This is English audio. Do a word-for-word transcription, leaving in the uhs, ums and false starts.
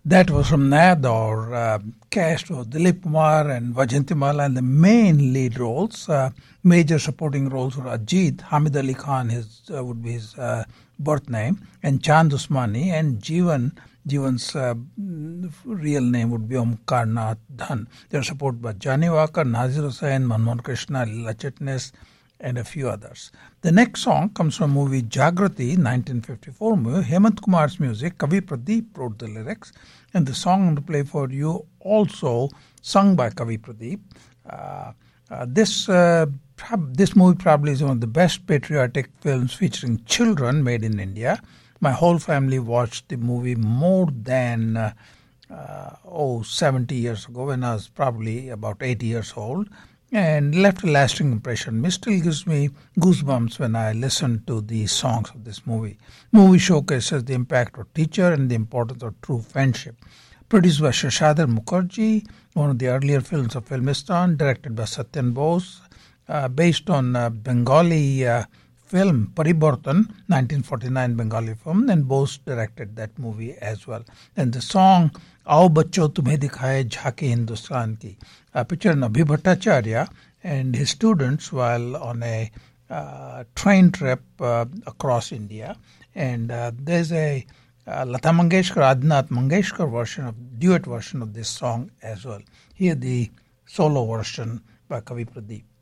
That was from Nayador. Uh, cast was Dilip Kumar and Vajantimala, and the main lead roles, uh, major supporting roles were Ajit, Hamid Ali Khan, his uh, would be his uh, birth name, and Chand Usmani, and Jeevan. Jeevan's uh, real name would be Omkar Nath Dhan. They were supported by Jani Wakar, Nazir Hussain, Manmohan Krishna, Leela Chitnis, and a few others. The next song comes from movie Jagrati, nineteen fifty-four movie. Hemant Kumar's music, Kavi Pradeep wrote the lyrics, and the song I'm going to play for you also sung by Kavi Pradeep. Uh, uh, this uh, prob- this movie probably is one of the best patriotic films featuring children made in India. My whole family watched the movie more than uh, uh, oh seventy years ago, when I was probably about eighty years old, and left a lasting impression. It still gives me goosebumps when I listen to the songs of this movie. Movie showcases the impact of teacher and the importance of true friendship. Produced by Shashadhar Mukherjee, one of the earlier films of Filmistan, directed by Satyan Bose, uh, based on uh, Bengali uh, film Paribartan, nineteen forty-nine Bengali film, and Bose directed that movie as well. And the song Aao Bachcho Tumhe Dikhaye Jhaake Hindustan Ki, uh, pictured Abhi Bhattacharya and his students while on a uh, train trip uh, across India. And uh, there's a uh, Lata Mangeshkar, Adinath Mangeshkar version of duet version of this song as well. Here the solo version by Kavi Pradeep.